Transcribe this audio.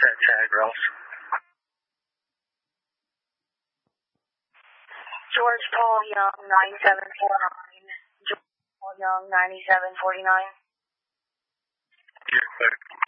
that tag, Ross. George Paul Young, 9749. George Paul Young, 9749. You're clear.